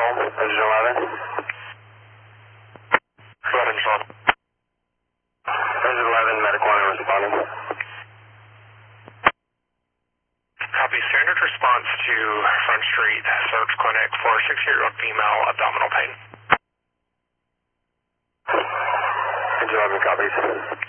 home, engine 11. 11. Engine 11, medic 1 responding. Copy. Standard response to Front Street Search Clinic for 6-year-old female abdominal pain. Engine 11 copies.